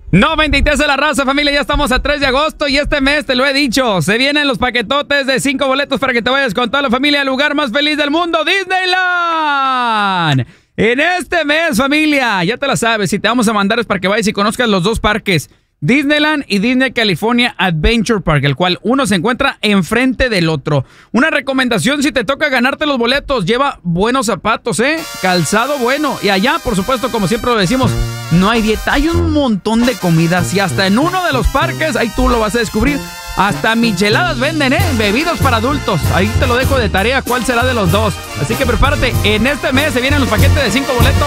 93 de la raza, familia, ya estamos a 3 de agosto y este mes, te lo he dicho, se vienen los paquetotes de 5 boletos para que te vayas con toda la familia al lugar más feliz del mundo, Disneyland. En este mes, familia, ya te la sabes, si te vamos a mandar es para que vayas y conozcas los dos parques, Disneyland y Disney California Adventure Park, el cual uno se encuentra enfrente del otro. Una recomendación, si te toca ganarte los boletos, lleva buenos zapatos, calzado bueno. Y allá, por supuesto, como siempre lo decimos, no hay dieta, hay un montón de comidas. Y hasta en uno de los parques, ahí tú lo vas a descubrir, hasta micheladas venden, bebidos para adultos. Ahí te lo dejo de tarea, cuál será de los dos. Así que prepárate, en este mes se vienen los paquetes de 5 boletos.